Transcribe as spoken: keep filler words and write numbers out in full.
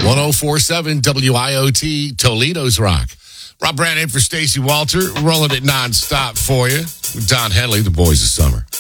oh four point seven W I O T, Toledo's Rock. Rob Brand in for Stacey Walter, rolling it nonstop for you. With Don Henley, the boys of summer.